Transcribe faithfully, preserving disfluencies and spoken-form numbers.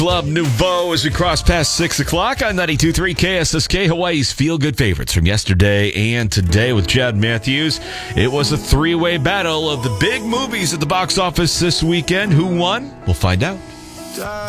Club Nouveau as we cross past six o'clock on ninety-two point three K S S K, Hawaii's feel-good favorites from yesterday and today with Chad Matthews. It was a three-way battle of the big movies at the box office this weekend. Who won? We'll find out.